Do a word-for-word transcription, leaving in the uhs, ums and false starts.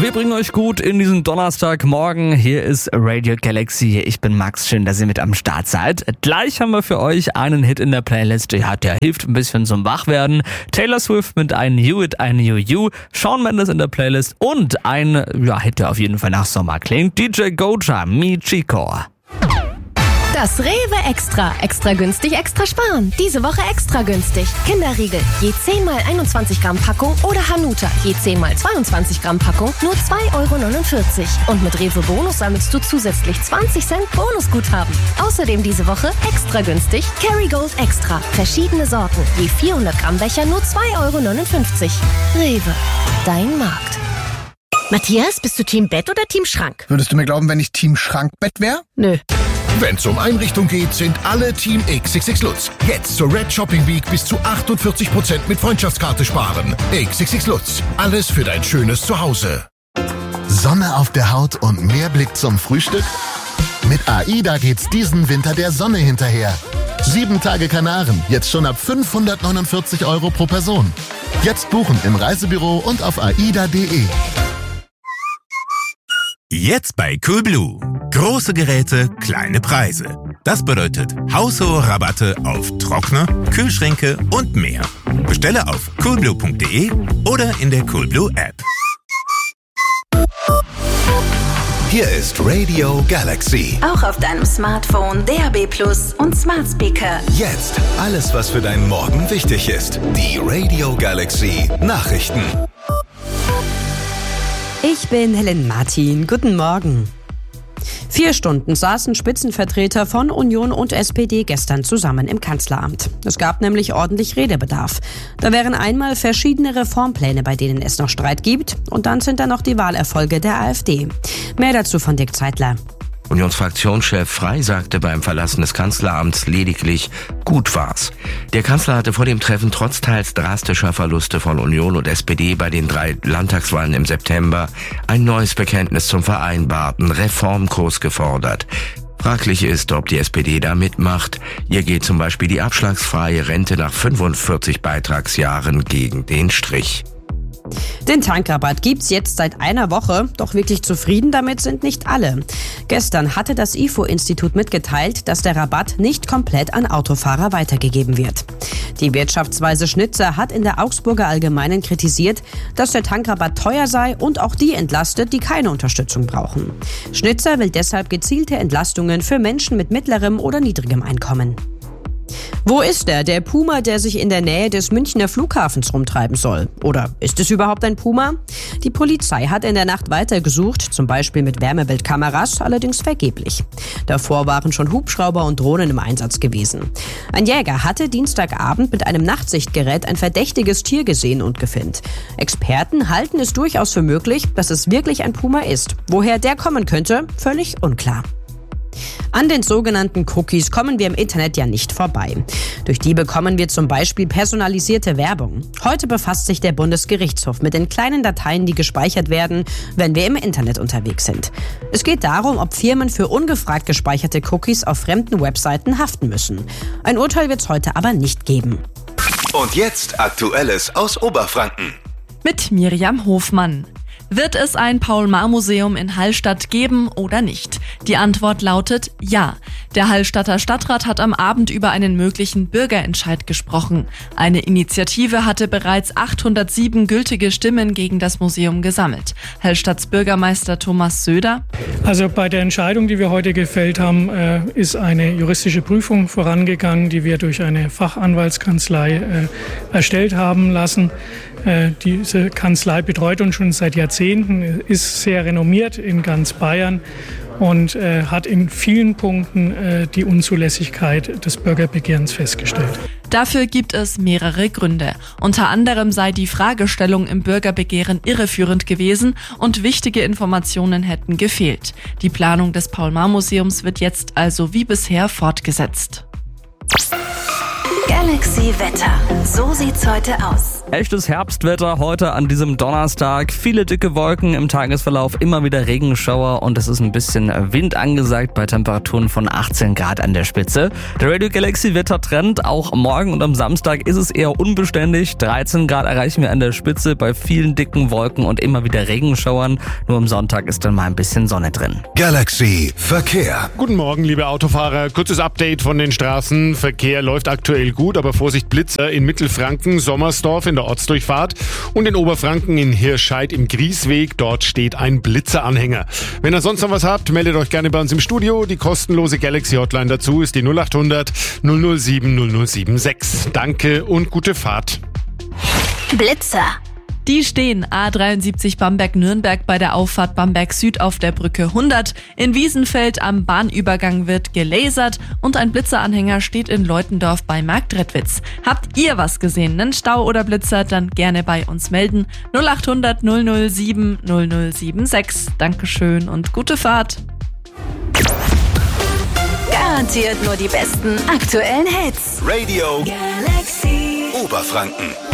Wir bringen euch gut in diesen Donnerstagmorgen. Hier ist Radio Galaxy. Ich bin Max. Schön, dass ihr mit am Start seid. Gleich haben wir für euch einen Hit in der Playlist. Ja, der hilft ein bisschen zum Wachwerden. Taylor Swift mit I Knew It, I Knew You. Shawn Mendes in der Playlist. Und ein ja, Hit, der auf jeden Fall nach Sommer klingt. D J Goja, Mi Chico. Das Rewe Extra. Extra günstig, extra sparen. Diese Woche extra günstig. Kinderriegel, je zehn mal einundzwanzig Gramm Packung oder Hanuta, je zehn mal zweiundzwanzig Gramm Packung, nur zwei Euro neunundvierzig. Und mit Rewe Bonus sammelst du zusätzlich zwanzig Cent Bonusguthaben. Außerdem diese Woche extra günstig Kerrygold Extra. Verschiedene Sorten, je vierhundert Gramm Becher, nur zwei Euro neunundfünfzig. Rewe, dein Markt. Matthias, bist du Team Bett oder Team Schrank? Würdest du mir glauben, wenn ich Team Schrankbett wäre? Nö. Wenn's um Einrichtung geht, sind alle Team X X X Lutz. Jetzt zur Red Shopping Week bis zu achtundvierzig Prozent mit Freundschaftskarte sparen. X X X Lutz. Alles für dein schönes Zuhause. Sonne auf der Haut und mehr Blick zum Frühstück? Mit AIDA geht's diesen Winter der Sonne hinterher. Sieben Tage Kanaren, jetzt schon ab fünfhundertneunundvierzig Euro pro Person. Jetzt buchen im Reisebüro und auf aida punkt de. Jetzt bei Coolblue. Große Geräte, kleine Preise. Das bedeutet haushohe Rabatte auf Trockner, Kühlschränke und mehr. Bestelle auf coolblue punkt de oder in der Coolblue App. Hier ist Radio Galaxy. Auch auf deinem Smartphone, D A B Plus und Smart Speaker. Jetzt alles, was für deinen Morgen wichtig ist. Die Radio Galaxy Nachrichten. Ich bin Helen Martin. Guten Morgen. Vier Stunden saßen Spitzenvertreter von Union und S P D gestern zusammen im Kanzleramt. Es gab nämlich ordentlich Redebedarf. Da wären einmal verschiedene Reformpläne, bei denen es noch Streit gibt. Und dann sind da noch die Wahlerfolge der AfD. Mehr dazu von Dirk Zeitler. Unionsfraktionschef Frey sagte beim Verlassen des Kanzleramts lediglich, gut war's. Der Kanzler hatte vor dem Treffen trotz teils drastischer Verluste von Union und S P D bei den drei Landtagswahlen im September ein neues Bekenntnis zum vereinbarten Reformkurs gefordert. Fraglich ist, ob die S P D da mitmacht. Ihr geht zum Beispiel die abschlagsfreie Rente nach fünfundvierzig Beitragsjahren gegen den Strich. Den Tankrabatt gibt's jetzt seit einer Woche, doch wirklich zufrieden damit sind nicht alle. Gestern hatte das I F O-Institut mitgeteilt, dass der Rabatt nicht komplett an Autofahrer weitergegeben wird. Die Wirtschaftsweise Schnitzer hat in der Augsburger Allgemeinen kritisiert, dass der Tankrabatt teuer sei und auch die entlastet, die keine Unterstützung brauchen. Schnitzer will deshalb gezielte Entlastungen für Menschen mit mittlerem oder niedrigem Einkommen. Wo ist er, der Puma, der sich in der Nähe des Münchner Flughafens rumtreiben soll? Oder ist es überhaupt ein Puma? Die Polizei hat in der Nacht weitergesucht, zum Beispiel mit Wärmebildkameras, allerdings vergeblich. Davor waren schon Hubschrauber und Drohnen im Einsatz gewesen. Ein Jäger hatte Dienstagabend mit einem Nachtsichtgerät ein verdächtiges Tier gesehen und gefilmt. Experten halten es durchaus für möglich, dass es wirklich ein Puma ist. Woher der kommen könnte, völlig unklar. An den sogenannten Cookies kommen wir im Internet ja nicht vorbei. Durch die bekommen wir zum Beispiel personalisierte Werbung. Heute befasst sich der Bundesgerichtshof mit den kleinen Dateien, die gespeichert werden, wenn wir im Internet unterwegs sind. Es geht darum, ob Firmen für ungefragt gespeicherte Cookies auf fremden Webseiten haften müssen. Ein Urteil wird es heute aber nicht geben. Und jetzt Aktuelles aus Oberfranken. Mit Miriam Hofmann. Wird es ein Paul-Marr-Museum in Hallstatt geben oder nicht? Die Antwort lautet ja. Der Hallstatter Stadtrat hat am Abend über einen möglichen Bürgerentscheid gesprochen. Eine Initiative hatte bereits achthundertsieben gültige Stimmen gegen das Museum gesammelt. Hallstatts Bürgermeister Thomas Söder. Also bei der Entscheidung, die wir heute gefällt haben, ist eine juristische Prüfung vorangegangen, die wir durch eine Fachanwaltskanzlei erstellt haben lassen. Diese Kanzlei betreut uns schon seit Jahrzehnten, ist sehr renommiert in ganz Bayern und äh, hat in vielen Punkten äh, die Unzulässigkeit des Bürgerbegehrens festgestellt. Dafür gibt es mehrere Gründe. Unter anderem sei die Fragestellung im Bürgerbegehren irreführend gewesen und wichtige Informationen hätten gefehlt. Die Planung des Paul-Marr-Museums wird jetzt also wie bisher fortgesetzt. Galaxy Wetter. So sieht's heute aus. Echtes Herbstwetter heute an diesem Donnerstag. Viele dicke Wolken im Tagesverlauf, immer wieder Regenschauer und es ist ein bisschen Wind angesagt bei Temperaturen von achtzehn Grad an der Spitze. Der Radio Galaxy Wettertrend, auch morgen und am Samstag ist es eher unbeständig. dreizehn Grad erreichen wir an der Spitze bei vielen dicken Wolken und immer wieder Regenschauern. Nur am Sonntag ist dann mal ein bisschen Sonne drin. Galaxy Verkehr. Guten Morgen, liebe Autofahrer. Kurzes Update von den Straßen. Verkehr läuft aktuell gut, aber Vorsicht Blitzer in Mittelfranken, Sommersdorf in der Ortsdurchfahrt und in Oberfranken in Hirscheid im Griesweg. Dort steht ein Blitzeranhänger. Wenn ihr sonst noch was habt, meldet euch gerne bei uns im Studio. Die kostenlose Galaxy Hotline dazu ist die null acht hundert null null sieben null null sieben sechs. Danke und gute Fahrt. Blitzer. Die stehen A dreiundsiebzig Bamberg-Nürnberg bei der Auffahrt Bamberg Süd auf der Brücke hundert. In Wiesenfeld am Bahnübergang wird gelasert und ein Blitzeranhänger steht in Leutendorf bei Marktredwitz. Habt ihr was gesehen, einen Stau oder Blitzer, dann gerne bei uns melden. null acht hundert null null sieben null null sieben sechs. Dankeschön und gute Fahrt. Garantiert nur die besten aktuellen Hits. Radio Galaxy Oberfranken.